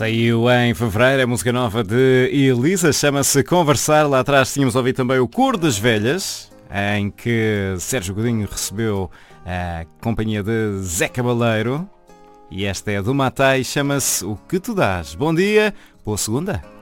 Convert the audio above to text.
Saiu em fevereiro a música nova de Elisa, chama-se Conversar. Lá atrás tínhamos ouvido também o Cor das Velhas, em que Sérgio Godinho recebeu a companhia de Zé Cabaleiro. E esta é do Matai, chama-se O Que Tu Dás. Bom dia, boa segunda.